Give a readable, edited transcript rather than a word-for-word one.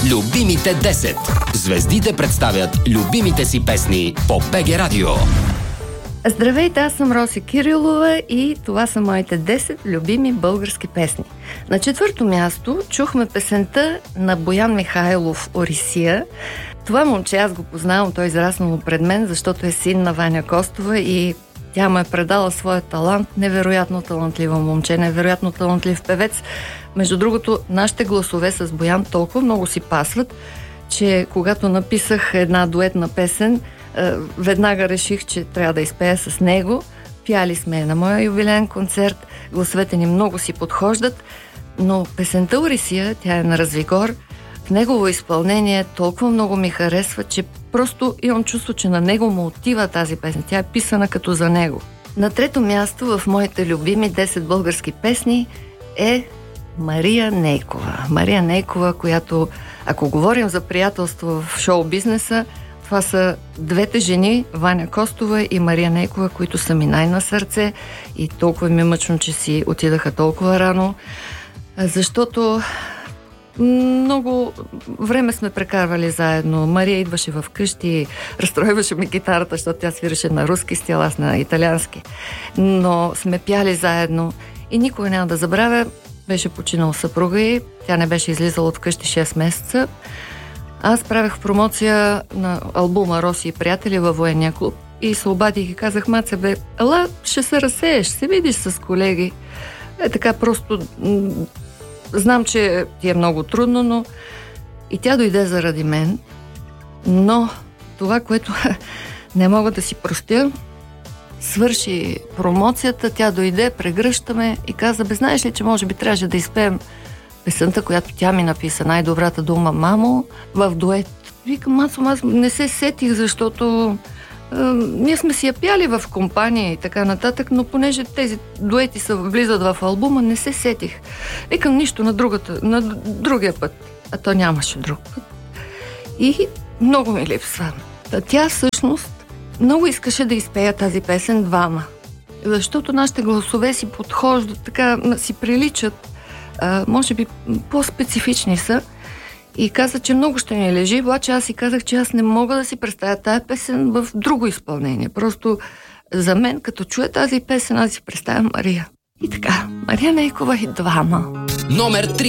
Любимите 10. Звездите представят любимите си песни по БГ Радио. Здравейте, аз съм Роси Кирилова и това са моите 10 любими български песни. На четвърто място чухме песента на Боян Михайлов «Орисия». Това момче аз го познавам, той е израснал пред мен, защото е син на Ваня Костова и тя му е предала своя талант. Невероятно талантлива момче, невероятно талантлив певец. Между другото, нашите гласове с Боян толкова много си пасват, че когато написах една дуетна песен, веднага реших, че трябва да изпея с него. Пяли сме на моя юбилеен концерт, гласовете ни много си подхождат, но песента «Орисия», тя е на Развигор, в негово изпълнение толкова много ми харесва, че просто имам чувство, че на него му отива тази песен. Тя е писана като за него. На трето място в моите любими 10 български песни е Мария Нейкова. Мария Нейкова, която, ако говорим за приятелство в шоу-бизнеса, това са двете жени, Ваня Костова и Мария Нейкова, които са ми най-на сърце и толкова ми е мъчно, че си отидаха толкова рано, защото много време сме прекарвали заедно. Мария идваше в къщи, разстройваше ми гитарата, защото тя свиреше на руски стил, аз на италиански. Но сме пяли заедно и никога няма да забравя, беше починал съпруга й, тя не беше излизала от къщи 6 месеца. Аз правех промоция на албума «Роси и приятели» във военния клуб и се обадих и казах: Маце, бе, ела, ще се разсееш, ще се видиш с колеги. Така просто знам, че ти е много трудно, но и тя дойде заради мен. Но това, което не мога да си простя, свърши промоцията, тя дойде, прегръщаме и каза: бе, знаеш ли, че може би трябваше да изпеем песента, която тя ми написа, най-добрата дума «Мамо», в дует. Викам: аз не се сетих, защото ние сме си я пяли в компания и така нататък, но понеже тези дуети са влизат в албума, не се сетих. Викам: нищо, на другия път. А то нямаше друг път. И много ми липсва. Тя всъщност много искаше да изпея тази песен двама, защото нашите гласове си подхождат, така си приличат. Може би по-специфични са и каза, че много ще ни лежи, обаче аз си казах, че аз не мога да си представя тази песен в друго изпълнение. Просто за мен, като чуя тази песен, аз си представя Мария. И така, Мария Нейкова и двама. Номер 3.